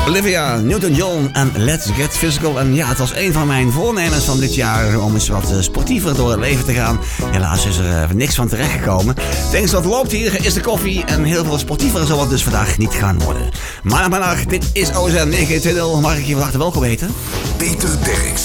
Olivia Newton-John en Let's Get Physical. En ja, het was een van mijn voornemens van dit jaar om eens wat sportiever door het leven te gaan. Helaas is er niks van terechtgekomen. Het enige wat loopt hier is de koffie en heel veel sportiever zal het dus vandaag niet gaan worden. Maar dit is OSM 920. Mag ik je van harte welkom heten? Peter Derks.